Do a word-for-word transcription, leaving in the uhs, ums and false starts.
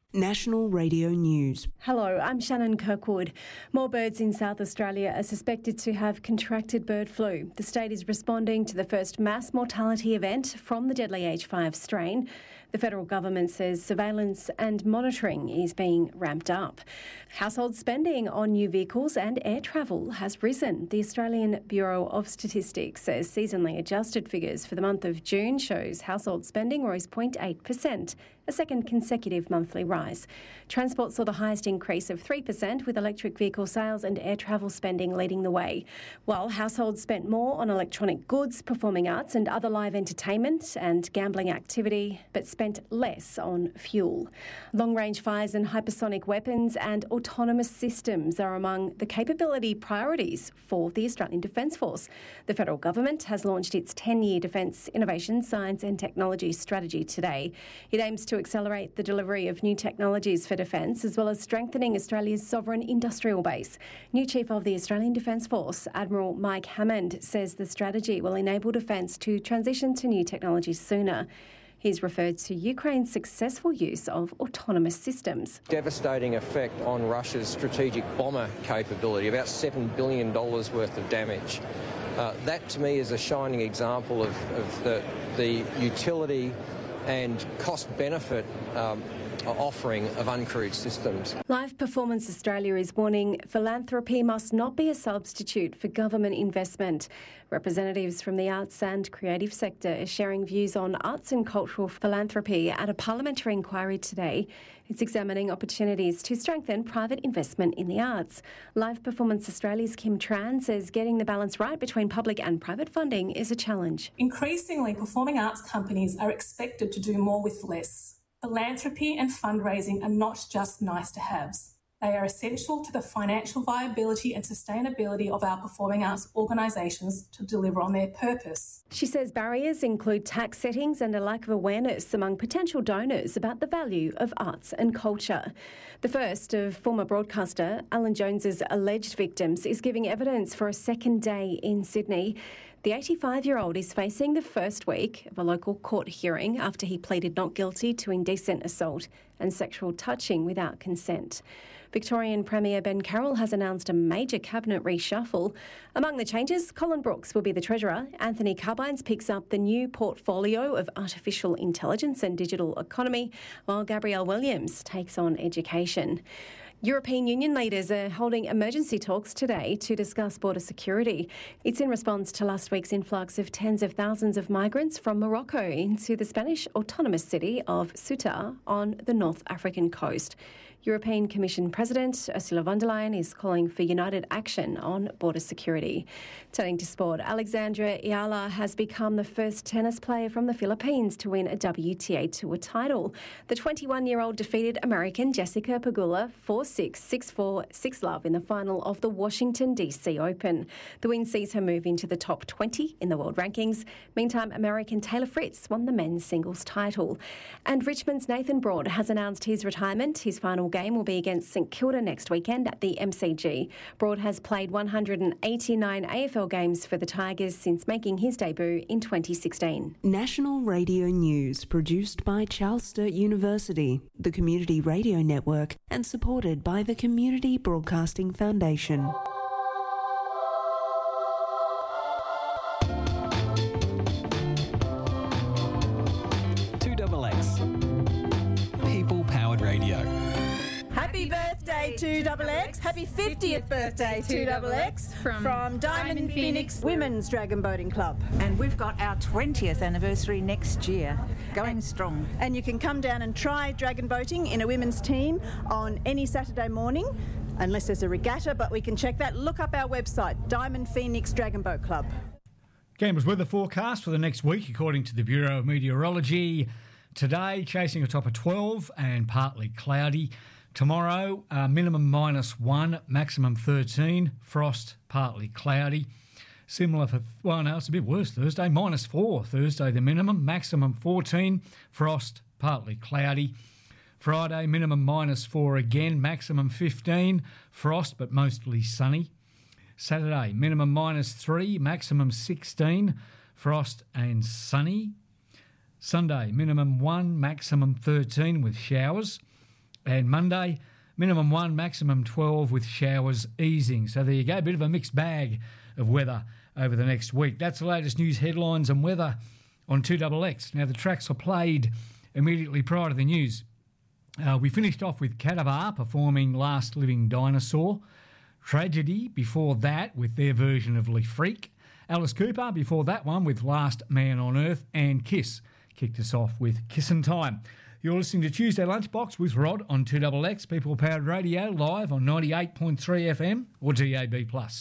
National Radio News. Hello, I'm Shannon Kirkwood. More birds in South Australia are suspected to have contracted bird flu. The state is responding to the first mass mortality event from the deadly H five strain. The federal government says surveillance and monitoring is being ramped up. Household spending on new vehicles and air travel has risen. The Australian Bureau of Statistics says seasonally adjusted figures for the month of June shows household spending rose zero point eight percent, a second consecutive monthly rise. Transport saw the highest increase of three percent, with electric vehicle sales and air travel spending leading the way, while households spent more on electronic goods, performing arts and other live entertainment and gambling activity, but spent less on fuel. Long-range fires and hypersonic weapons and autonomous systems are among the capability priorities for the Australian Defence Force. The federal government has launched its ten-year Defence Innovation, Science and Technology strategy today. It aims to accelerate the delivery of new technologies for defence, as well as strengthening Australia's sovereign industrial base. New Chief of the Australian Defence Force, Admiral Mike Hammond, says the strategy will enable defence to transition to new technologies sooner. He's referred to Ukraine's successful use of autonomous systems. Devastating effect on Russia's strategic bomber capability, about seven billion dollars worth of damage. Uh, that to me is a shining example of, of the, the utility and cost-benefit um, offering of uncrewed systems. Live Performance Australia is warning philanthropy must not be a substitute for government investment. Representatives from the arts and creative sector are sharing views on arts and cultural philanthropy at a parliamentary inquiry today. It's examining opportunities to strengthen private investment in the arts. Live Performance Australia's Kim Tran says getting the balance right between public and private funding is a challenge. Increasingly, performing arts companies are expected to do more with less. Philanthropy and fundraising are not just nice-to-haves. They are essential to the financial viability and sustainability of our performing arts organisations to deliver on their purpose. She says barriers include tax settings and a lack of awareness among potential donors about the value of arts and culture. The first of former broadcaster Alan Jones's alleged victims is giving evidence for a second day in Sydney. The eighty-five-year-old is facing the first week of a local court hearing after he pleaded not guilty to indecent assault and sexual touching without consent. Victorian Premier Ben Carroll has announced a major cabinet reshuffle. Among the changes, Colin Brooks will be the Treasurer, Anthony Carbines picks up the new portfolio of artificial intelligence and digital economy, while Gabrielle Williams takes on education. European Union leaders are holding emergency talks today to discuss border security. It's in response to last week's influx of tens of thousands of migrants from Morocco into the Spanish autonomous city of Ceuta on the North African coast. European Commission President Ursula von der Leyen is calling for united action on border security. Turning to sport, Alexandra Ayala has become the first tennis player from the Philippines to win a W T A Tour title. The twenty-one-year-old defeated American Jessica Pegula four six, six four, six love in the final of the Washington D C Open. The win sees her move into the top twenty in the world rankings. Meantime, American Taylor Fritz won the men's singles title. And Richmond's Nathan Broad has announced his retirement. His final game will be against St Kilda next weekend at the M C G. Broad has played one hundred eighty-nine A F L games for the Tigers since making his debut in twenty sixteen. National Radio News, produced by Charles Sturt University, the Community Radio Network, and supported by the Community Broadcasting Foundation. two X X. People-powered radio. Happy birthday to Double X. Happy fiftieth birthday to Double X from, from Diamond, Diamond Phoenix, Phoenix Women's Dragon Boating Club. And we've got our twentieth anniversary next year, going and, strong. And you can come down and try dragon boating in a women's team on any Saturday morning, unless there's a regatta, but we can check that. Look up our website, Diamond Phoenix Dragon Boat Club. Canberra's weather forecast for the next week, according to the Bureau of Meteorology. Today, chasing a top of twelve and partly cloudy. Tomorrow, uh, minimum minus one, maximum thirteen, frost, partly cloudy. Similar for, well, no, it's a bit worse Thursday, minus four Thursday, the minimum, maximum fourteen, frost, partly cloudy. Friday, minimum minus four again, maximum fifteen, frost, but mostly sunny. Saturday, minimum minus three, maximum sixteen, frost and sunny. Sunday, minimum one, maximum thirteen with showers. And Monday, minimum one, maximum twelve with showers easing. So there you go, a bit of a mixed bag of weather over the next week. That's the latest news headlines and weather on two X X. Now, the tracks are played immediately prior to the news. Uh, we finished off with Cadavar performing Last Living Dinosaur. Tragedy before that with their version of Le Freak. Alice Cooper before that one with Last Man on Earth. And Kiss kicked us off with Kissin' Time. You're listening to Tuesday Lunchbox with Rod on two X X, People Powered Radio, live on ninety-eight point three F M or D A B plus.